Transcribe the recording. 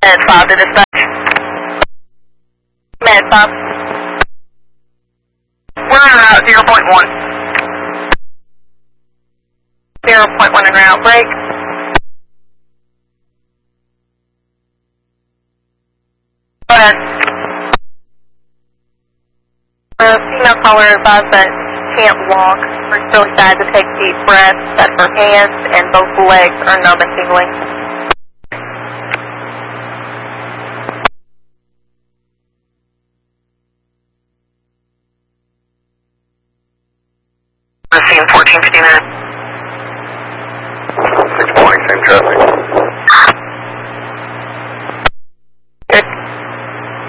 Med 5 to dispatch. Med 5. We're en route 0.1. 0.1 en route, break. Go ahead. Female caller advised that she can't walk. We're really sad to take deep breaths, that her hands and both legs are numb and tingling. Scene 1459.